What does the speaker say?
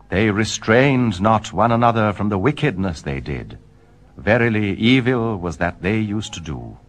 They restrained not one another from the wickedness they did. Verily, evil was that they used to do.